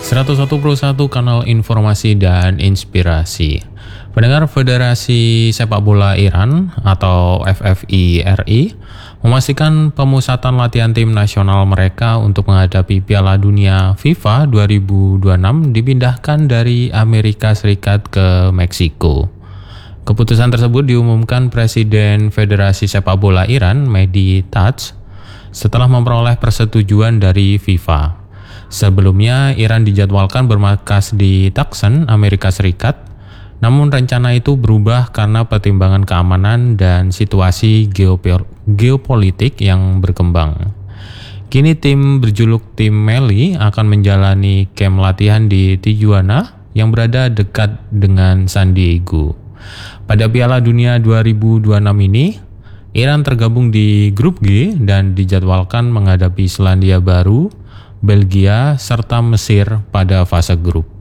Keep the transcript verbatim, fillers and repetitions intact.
seratus satu koma satu Kanal Informasi dan Inspirasi. Pendengar, Federasi Sepak Bola Iran atau F F I R I memastikan pemusatan latihan tim nasional mereka untuk menghadapi Piala Dunia FIFA dua ribu dua puluh enam dipindahkan dari Amerika Serikat ke Meksiko. Keputusan tersebut diumumkan Presiden Federasi Sepak Bola Iran, Mehdi Taj, setelah memperoleh persetujuan dari FIFA. Sebelumnya, Iran dijadwalkan bermarkas di Tucson, Amerika Serikat, namun rencana itu berubah karena pertimbangan keamanan dan situasi geopolitik yang berkembang. Kini tim berjuluk Tim Meli akan menjalani camp latihan di Tijuana yang berada dekat dengan San Diego. Pada Piala Dunia dua ribu dua puluh enam ini, Iran tergabung di grup G dan dijadwalkan menghadapi Selandia Baru, Belgia, serta Mesir pada fase grup.